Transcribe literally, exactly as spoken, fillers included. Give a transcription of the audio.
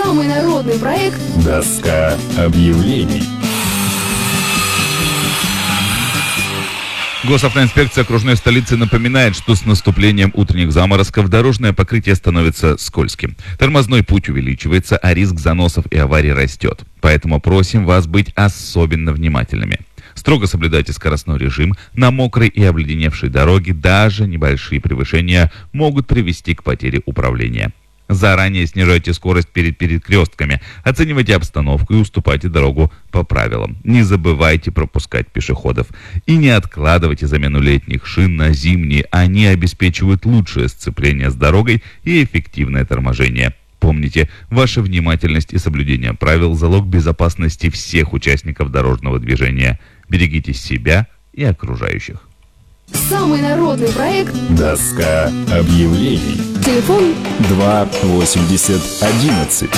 Самый народный проект «Доска объявлений». Госавтоинспекция окружной столицы напоминает, что с наступлением утренних заморозков дорожное покрытие становится скользким. Тормозной путь увеличивается, а риск заносов и аварий растет. Поэтому просим вас быть особенно внимательными. Строго соблюдайте скоростной режим. На мокрой и обледеневшей дороге даже небольшие превышения могут привести к потере управления. Заранее снижайте скорость перед перекрестками, оценивайте обстановку и уступайте дорогу по правилам. Не забывайте пропускать пешеходов. И не откладывайте замену летних шин на зимние. Они обеспечивают лучшее сцепление с дорогой и эффективное торможение. Помните, ваша внимательность и соблюдение правил – залог безопасности всех участников дорожного движения. Берегите себя и окружающих. Самый народный проект «Доска объявлений». Телефон два восемьдесят одиннадцать.